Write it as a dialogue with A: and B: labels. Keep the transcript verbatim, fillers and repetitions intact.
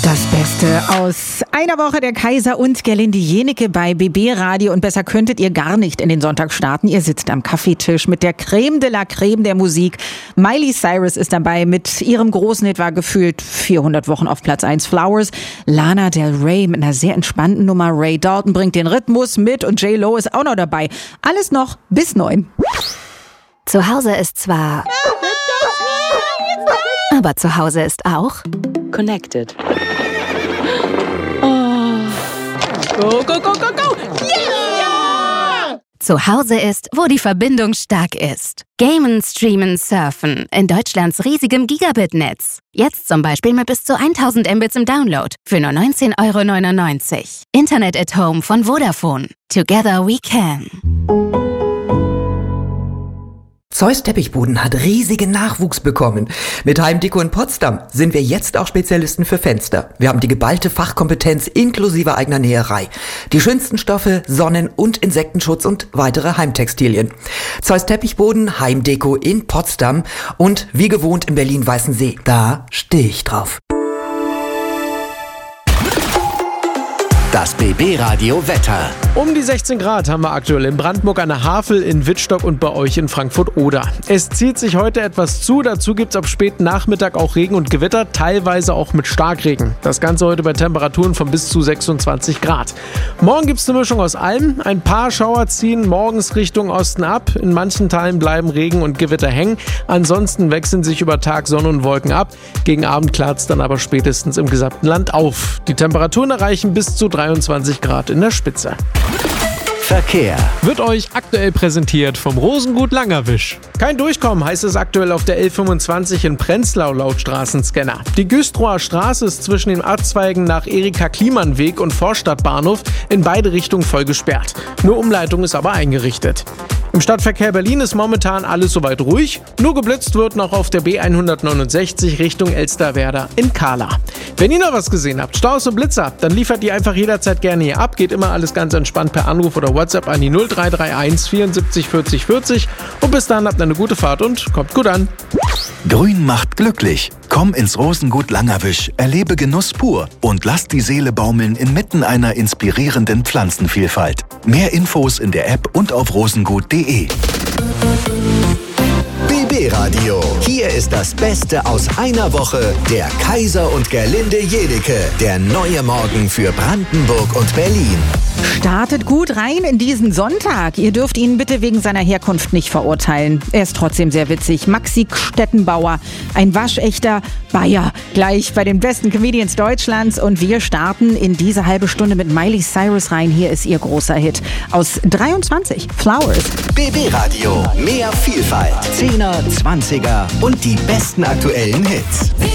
A: Das Beste aus einer Woche, der Kaiser und Gerlinde Jenike bei B B Radio. Und besser könntet ihr gar nicht in den Sonntag starten. Ihr sitzt am Kaffeetisch mit der Creme de la Creme der Musik. Miley Cyrus ist dabei. Mit ihrem großen Hit war gefühlt vierhundert Wochen auf Platz eins Flowers. Lana Del Rey mit einer sehr entspannten Nummer. Ray Dalton bringt den Rhythmus mit und J-Lo ist auch noch dabei. Alles noch bis neun.
B: Zu Hause ist zwar... Aber zu Hause ist auch...
C: Connected. Oh. Go, go, go, go, go! Yeah!
B: Zu Hause ist, wo die Verbindung stark ist. Gamen, streamen, surfen. In Deutschlands riesigem Gigabit-Netz. Jetzt zum Beispiel mit bis zu tausend Mbits im Download. Für nur neunzehn Euro neunundneunzig. Internet at Home von Vodafone. Together we can.
D: Zeus Teppichboden hat riesigen Nachwuchs bekommen. Mit Heimdeko in Potsdam sind wir jetzt auch Spezialisten für Fenster. Wir haben die geballte Fachkompetenz inklusive eigener Näherei. Die schönsten Stoffe, Sonnen- und Insektenschutz und weitere Heimtextilien. Zeus Teppichboden, Heimdeko in Potsdam und wie gewohnt in Berlin-Weißensee. Da stehe ich drauf.
E: Das B B Radio Wetter.
F: Um die sechzehn Grad haben wir aktuell in Brandenburg an der Havel, in Wittstock und bei euch in Frankfurt-Oder. Es zieht sich heute etwas zu, dazu gibt es ab späten Nachmittag auch Regen und Gewitter, teilweise auch mit Starkregen. Das Ganze heute bei Temperaturen von bis zu sechsundzwanzig Grad. Morgen gibt es eine Mischung aus allem. Ein paar Schauer ziehen morgens Richtung Osten ab. In manchen Teilen bleiben Regen und Gewitter hängen. Ansonsten wechseln sich über Tag Sonne und Wolken ab. Gegen Abend klart es dann aber spätestens im gesamten Land auf. Die Temperaturen erreichen bis zu dreiundzwanzig Grad in der Spitze.
E: Verkehr
F: wird euch aktuell präsentiert vom Rosengut Langerwisch. Kein Durchkommen heißt es aktuell auf der L fünfundzwanzig in Prenzlau laut Straßenscanner. Die Güstrower Straße ist zwischen den Abzweigen nach Erika-Kliemann-Weg und Vorstadtbahnhof in beide Richtungen voll gesperrt. Nur Umleitung ist aber eingerichtet. Im Stadtverkehr Berlin ist momentan alles soweit ruhig. Nur geblitzt wird noch auf der B hundertneunundsechzig Richtung Elsterwerda in Kahla. Wenn ihr noch was gesehen habt, Staus und Blitzer, dann liefert die einfach jederzeit gerne hier ab. Geht immer alles ganz entspannt per Anruf oder WhatsApp an die null drei drei eins vierundsiebzig vierzig vierzig. Und bis dann habt eine gute Fahrt und kommt gut an.
E: Grün macht glücklich. Komm ins Rosengut Langerwisch, erlebe Genuss pur und lass die Seele baumeln inmitten einer inspirierenden Pflanzenvielfalt. Mehr Infos in der App und auf rosengut punkt de.
G: B B Radio. Hier ist das Beste aus einer Woche. Der Kaiser und Gerlinde Jenike. Der neue Morgen für Brandenburg und Berlin.
A: Startet gut rein in diesen Sonntag. Ihr dürft ihn bitte wegen seiner Herkunft nicht verurteilen. Er ist trotzdem sehr witzig. Maxi Stettenbauer, ein waschechter Bayer. Gleich bei den besten Comedians Deutschlands. Und wir starten in diese halbe Stunde mit Miley Cyrus rein. Hier ist ihr großer Hit aus dreiundzwanzig, Flowers.
G: B B Radio. Mehr Vielfalt. Zehner, Zwanziger und die besten aktuellen Hits.